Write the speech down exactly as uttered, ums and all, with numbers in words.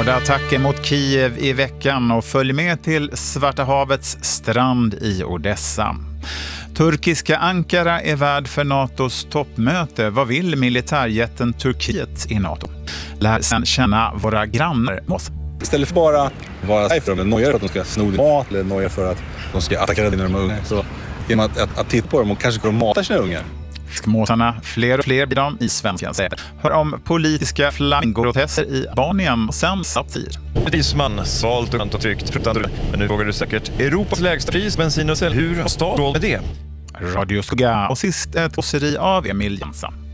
Hårda attacker mot Kiev i veckan och följ med till Svarta havets strand i Odessa. Turkiska Ankara är värd för NATOs toppmöte. Vad vill militärjätten Turkiet i NATO? Lär sedan känna våra grannar oss. Istället för bara vara för att de nojar för att de ska sno mat eller nojar för att de ska attackera dina unga, så genom att, att, att titta på dem och kanske kunna mata sina ungar. Skmåsarna, fler och fler blir de i svenska städer. Hör om politiska flamingoprotester i Albanien och sen satir. Prisman, svalt och tryckt. Men nu vågar du säkert Europas lägsta pris, bensin och sälj. Hur har staten råd med det? Radio Skugga och sist ett osseri av Emil Jansson.